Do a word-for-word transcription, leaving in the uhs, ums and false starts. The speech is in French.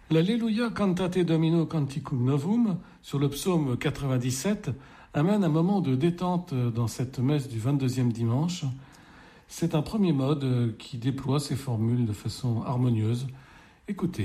L'Alleluia Cantate Domino Canticum Novum sur le psaume quatre-vingt-dix-sept amène un moment de détente dans cette messe du vingt-deuxième dimanche. C'est un premier mode qui déploie ces formules de façon harmonieuse. Écoutez.